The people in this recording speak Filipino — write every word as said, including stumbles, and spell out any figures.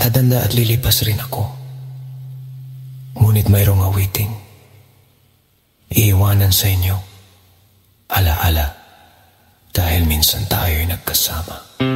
Tatanda at lilipas rin ako. Ngunit mayroong awiting iiwanan sa inyo, alaala, dahil minsan tayo'y nagkasama.